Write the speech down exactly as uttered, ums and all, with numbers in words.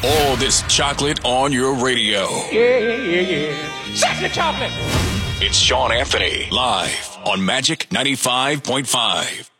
All this chocolate on your radio. Yeah, yeah, yeah, yeah. Sexy chocolate. It's Sean Anthony live on Magic ninety-five point five.